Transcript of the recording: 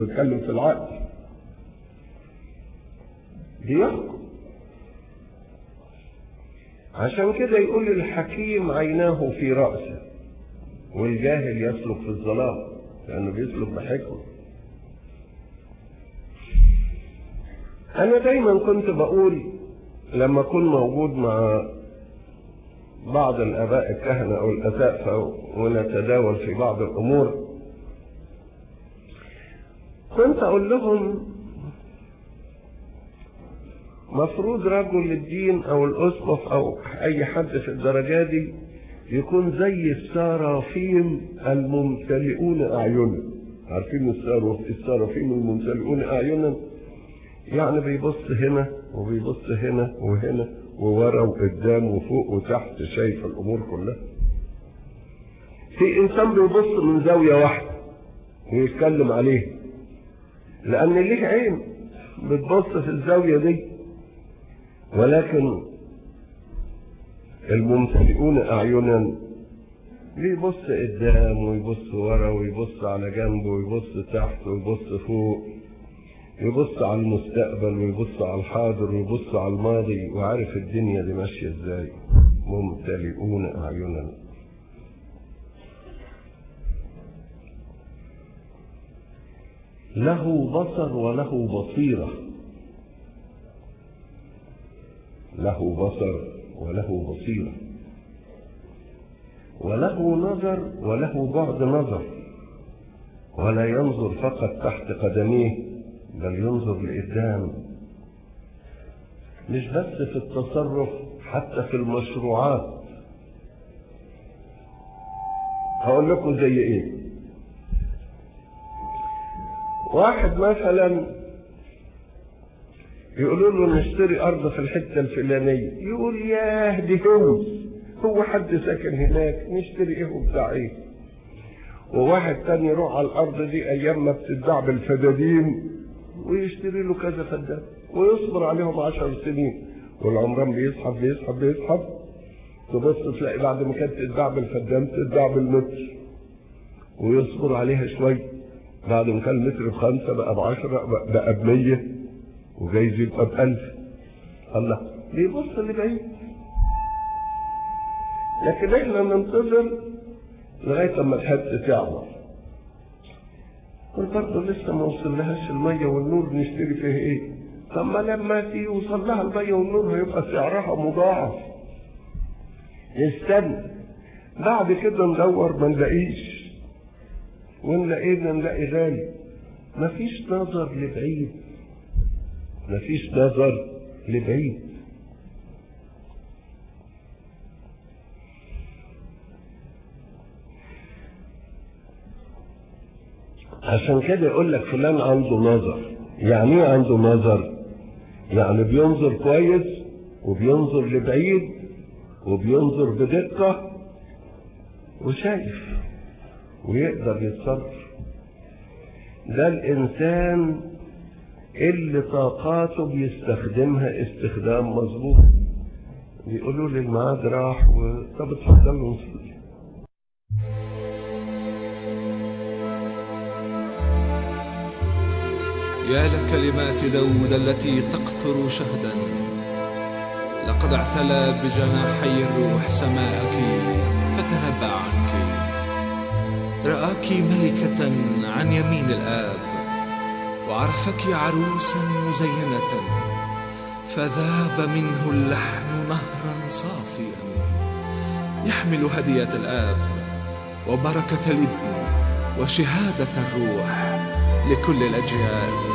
بيتكلم في العقل بيحكم. عشان كده يقول الحكيم عيناه في رأسه والجاهل يسلك في الظلام، لأنه بيسلك بحكمة. أنا دايما كنت بقول لما أكون موجود مع بعض الآباء الكهنة أو الأساتذة ونتداول في بعض الأمور، كنت أقول لهم مفروض رجل الدين أو الأسقف أو أي حد في الدرجة دي يكون زي السرافيم الممتلئون أعينا. عارفين السرافيم الممتلئون أعينا؟ يعني بيبص هنا وبيبص هنا وهنا وورا وقدام وفوق وتحت، شايف الأمور كلها. في إنسان بيبص من زاوية واحدة ويتكلم عليه، لأن ليه عين بتبص في الزاوية دي. ولكن الممتلئون أعينا بيبص قدام ويبص ورا ويبص على جنبه ويبص تحت ويبص فوق، يبص على المستقبل ويبص على الحاضر ويبص على الماضي، وعارف الدنيا دي ماشية ازاي. ممتلئون أعينا. له بصر وله بصيرة، له بصر وله بصيرة، وله نظر وله بعد نظر، ولا ينظر فقط تحت قدميه بل ينظر لقدام. مش بس في التصرف، حتى في المشروعات. هقول لكم زي ايه. واحد مثلا يقولوا له نشتري ارض في الحته الفلانيه، يقول ياه دي هو حد ساكن هناك، نشتري ايه وبتاع ايه. وواحد تاني يروح على الارض دي ايام ما بتتباع بالفدادين ويشتري له كذا فدان ويصبر عليهم 10 سنين، والعمران بيسحب تبص تلاقي بعد ما كانت تتباع بالفدان تتباع بالمتر، ويصبر عليها شوي، بعد ما كان المتر ب5 بقى ب10 بقى ب100 وجايز يبقى ب1000. الله بيبص لبعيد. لكن احنا ننتظر لغايه اما الحته تعمر، وبرضه لسه ما وصلهاش الميه والنور، نشتري فيها ايه؟ طب ما لما يوصل لها الميه والنور هيبقى سعرها مضاعف. نستنى بعد كده ندور ما نلاقيش، وان لقينا نلاقي غالي. مفيش نظر لبعيد، مفيش نظر لبعيد. عشان كده يقول لك فلان عنده نظر. يعني ايه عنده نظر؟ يعني بينظر كويس وبينظر لبعيد وبينظر بدقة وشايف ويقدر يتصرف. ده الإنسان اللي طاقاته بيستخدمها استخدام مظبوط. بيقولوا لي الميعاد راح طب اتفضلوا نصلي. يا لكلمات داود التي تقطر شهدا، لقد اعتلى بجناحي الروح سماءك فتنبأ عنك. رآك ملكة عن يمين الآب، وعرفك عروسا مزينة، فذاب منه اللحن نهرا صافيا يحمل هدية الآب وبركة الابن وشهادة الروح لكل الأجيال.